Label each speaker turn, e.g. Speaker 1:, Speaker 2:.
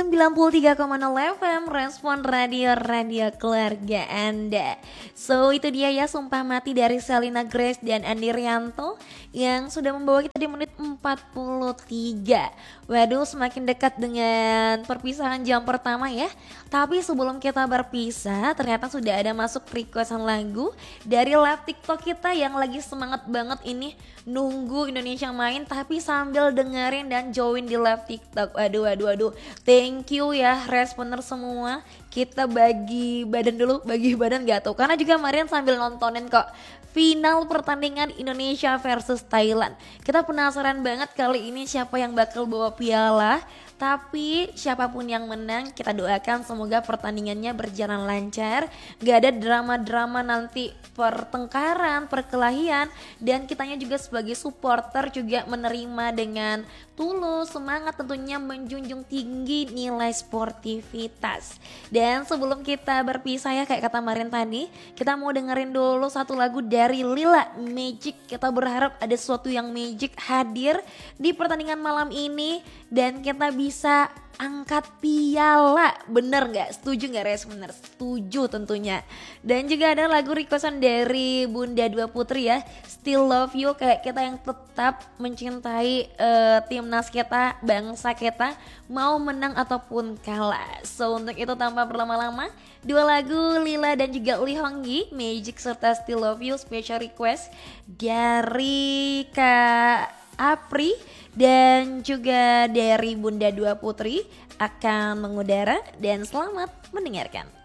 Speaker 1: 93,0 FM Respon Radio keluarga Anda. So itu dia ya Sumpah Mati dari Selina Grace dan Andi Rianto yang sudah membawa kita di menit 43. Waduh, semakin dekat dengan perpisahan jam pertama ya. Tapi sebelum kita berpisah, ternyata sudah ada masuk requestan lagu dari live TikTok kita yang lagi semangat banget ini nunggu Indonesia main tapi sambil dengerin dan join di live TikTok. Waduh. Thank you ya responer semua. Kita bagi badan gak tuh. Karena juga kemarin sambil nontonin kok final pertandingan Indonesia versus Thailand. Kita penasaran banget kali ini siapa yang bakal bawa piala. Tapi siapapun yang menang, kita doakan semoga pertandingannya berjalan lancar. Gak ada drama-drama nanti pertengkaran, perkelahian. Dan kitanya juga sebagai supporter juga menerima dengan tulus, semangat, tentunya menjunjung tinggi nilai sportivitas. Dan sebelum kita berpisah ya kayak kata Marin tadi, kita mau dengerin dulu satu lagu dari Lila, Magic. Kita berharap ada sesuatu yang magic hadir di pertandingan malam ini dan kita bisa angkat piala. Bener gak? Setuju gak Responer? Setuju tentunya. Dan juga ada lagu requestan dari Bunda Dua Putri ya, Still Love You. Kayak kita yang tetap mencintai timnas kita, bangsa kita, mau menang ataupun kalah. So untuk itu tanpa berlama-lama, dua lagu Lila dan juga Lee Honggi, Magic serta Still Love You, special request dari Kak Apri dan juga dari Bunda Dua Putri akan mengudara dan selamat mendengarkan.